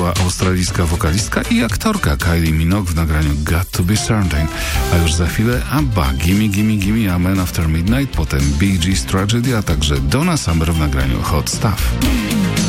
zaśpiewała australijska wokalistka i aktorka Kylie Minogue w nagraniu Got to be Certain. A już za chwilę ABBA, Gimme Gimme Gimme, A Man After Midnight, potem Bee Gees Tragedy, a także Donna Summer w nagraniu Hot Stuff.